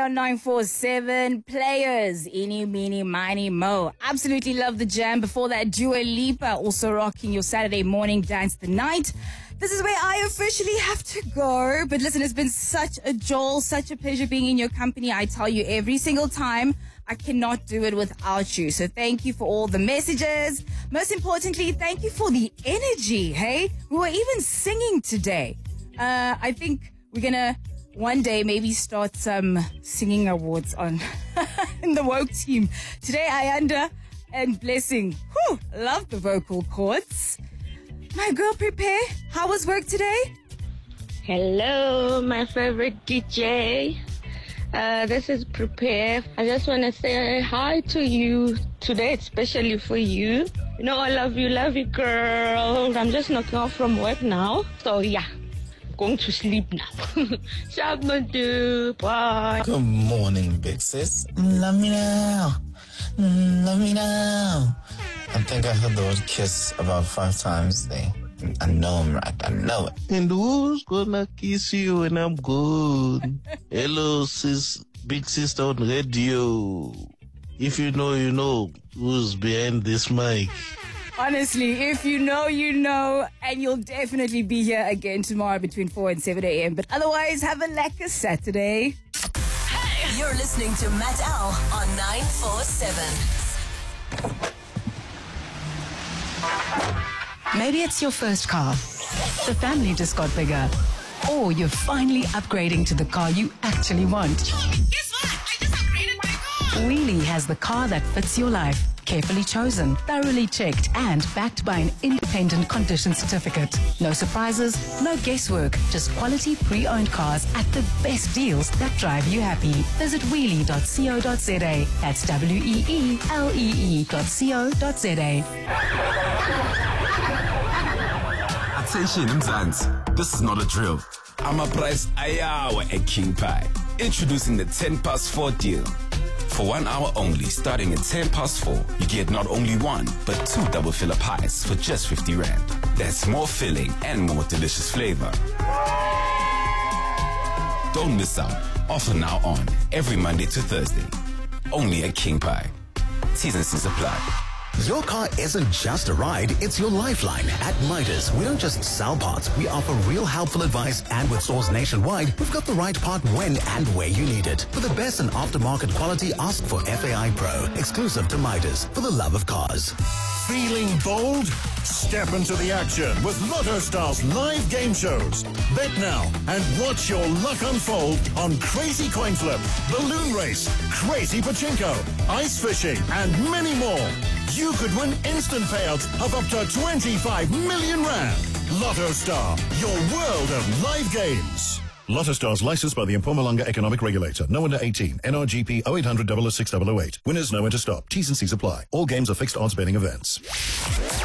on 947. Players, Eeny, Meeny, Miny, Mo. Absolutely love the jam. Before that, Dua Lipa also rocking your Saturday morning dance the night. This is where I officially have to go. But listen, it's been such a joy, such a pleasure being in your company. I tell you every single time, I cannot do it without you. So thank you for all the messages. Most importantly, thank you for the energy, hey? We were even singing today. I think we're going to one day maybe start some singing awards on in the Woke team. Today, Ayanda and Blessing. Whew, love the vocal cords. My girl, Prepare. How was work today? Hello, my favorite DJ. This is Prepare. I just want to say hi to you today, especially for you. You know, I love you, girl. I'm just knocking off from work now. So, yeah, going to sleep now. Shabba-doo, bye. Good morning, big sis. Love me now. Love me now. I think I heard the word kiss about 5 times today. I know I'm right. I know it. And who's gonna kiss you when I'm good? Hello, sis, big sister on radio. If you know, you know who's behind this mic. Honestly, if you know, you know. And you'll definitely be here again tomorrow between 4 and 7 a.m. But otherwise, have a lekker Saturday. Hey! You're listening to Matt L on 947. Maybe it's your first car. The family just got bigger. Or you're finally upgrading to the car you actually want. Guess what? I just upgraded my car! Wheelie has the car that fits your life. Carefully chosen, thoroughly checked, and backed by an independent condition certificate. No surprises, no guesswork, just quality pre-owned cars at the best deals that drive you happy. Visit wheelie.co.za. That's WEELEE.co.za. Attention Mzansi, this is not a drill. I'm a price ayawa at King Pie. Introducing the 10+4 deal. For 1 hour only, starting at 4, you get not only 1, but 2 double filler pies for just 50 Rand. That's more filling and more delicious flavor. Don't miss out. Offer now on every Monday to Thursday. Only at King Pie. T's and C's apply. Your car isn't just a ride, it's your lifeline. At Midas, we don't just sell parts, we offer real helpful advice, and with stores nationwide, we've got the right part when and where you need it. For the best in aftermarket quality, ask for FAI Pro, exclusive to Midas, for the love of cars. Feeling bold? Step into the action with Lotto Stars live game shows. Bet now and watch your luck unfold on Crazy Coin Flip, Balloon Race, Crazy Pachinko, Ice Fishing, and many more. You could win instant payouts of up to 25 million Rand. Lotto Star, your world of live games. Lotto Stars licensed by the Mpumalanga Economic Regulator. No under 18. NRGP 0800 006 008. Winners know when to stop. T's and C's apply. All games are fixed odds betting events.